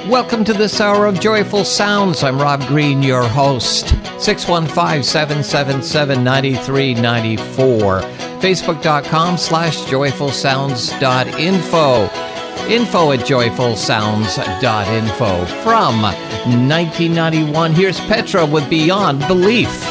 Welcome to this hour of Joyful Sounds. I'm Rob Green, your host. 615-777-9394. Facebook.com/joyfulsounds.info. info@joyfulsounds.info. From 1991, here's Petra with Beyond Belief.